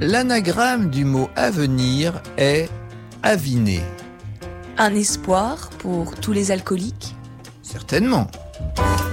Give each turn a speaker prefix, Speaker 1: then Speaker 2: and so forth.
Speaker 1: L'anagramme du mot avenir est aviné.
Speaker 2: Un espoir pour tous les alcooliques?
Speaker 1: Certainement.